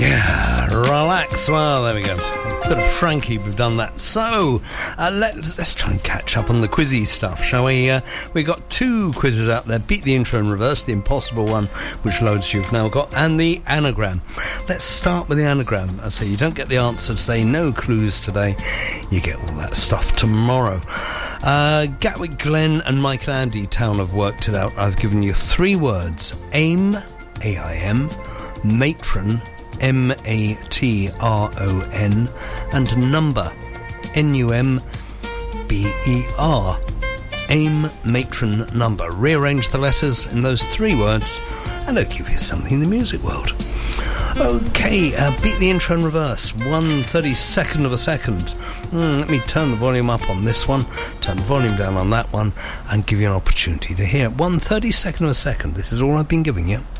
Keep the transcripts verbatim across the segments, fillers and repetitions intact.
Yeah, relax. Well, there we go. Bit of Frankie, we've done that. So, uh, let's, let's try and catch up on the quizzy stuff, shall we? Uh, we got two quizzes out there. Beat the intro in reverse, the impossible one, which loads you've now got, and the anagram. Let's start with the anagram. I say you don't get the answer today, no clues today. You get all that stuff tomorrow. Uh, Gatwick Glen and Michael Andy Town have worked it out. I've given you three words. AIM, A I M, matron, M A T R O N, and number, N U M B E R. AIM, matron, number. Rearrange the letters in those three words and I'll give you something in the music world. Okay, uh, beat the intro in reverse, one thirty-second of a second. Mm, let me turn the volume up on this one, turn the volume down on that one, and give you an opportunity to hear it. one thirty-second of a second, this is all I've been giving you.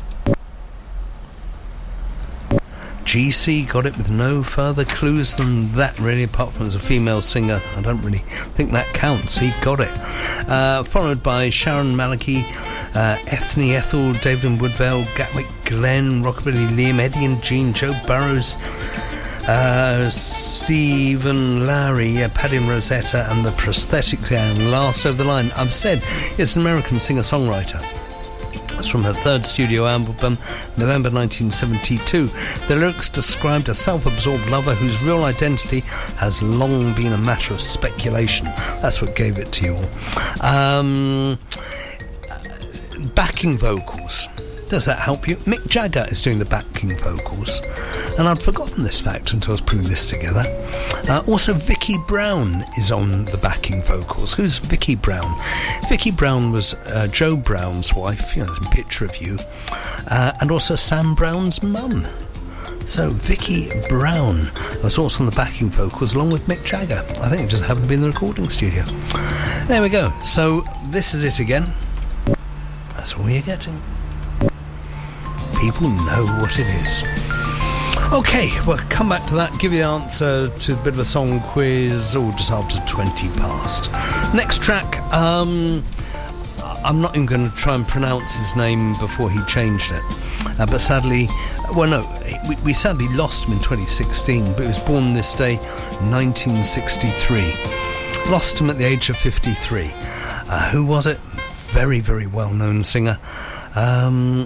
G C got it with no further clues than that, really, apart from as a female singer. I don't really think that counts. He got it. Uh, followed by Sharon Malachy, uh, Ethne Ethel, David and Woodvale, Gatwick Glen, Rockabilly Liam, Eddie and Jean, Joe Burrows, uh, Stephen Lowry, uh, Paddy and Rosetta, and the Prosthetics Gang. Last over the line. I've said it's an American singer-songwriter. It's from her third studio album, November nineteen seventy-two. The lyrics described a self-absorbed lover whose real identity has long been a matter of speculation. That's what gave it to you all. Um, backing vocals. Does that help you? Mick Jagger is doing the backing vocals. And I'd forgotten this fact until I was putting this together. Uh, also, Vicky Brown is on the backing vocals. Who's Vicky Brown? Vicky Brown was uh, Joe Brown's wife, you know, there's a picture of you, uh, and also Sam Brown's mum. So, Vicky Brown was also on the backing vocals along with Mick Jagger. I think it just happened to be in the recording studio. There we go. So, this is it again. That's all you're getting. People know what it is. Okay, well, come back to that, give you the answer to a bit of a song quiz, or just after twenty past. Next track, um, I'm not even going to try and pronounce his name before he changed it. Uh, but sadly, well, no, we, we sadly lost him in twenty sixteen, but he was born this day, nineteen sixty-three. Lost him at the age of fifty-three. Uh, who was it? Very, very well-known singer. Um...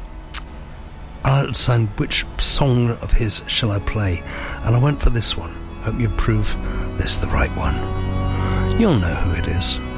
I decided which song of his shall I play, and I went for this one. Hope you prove this the right one. You'll know who it is.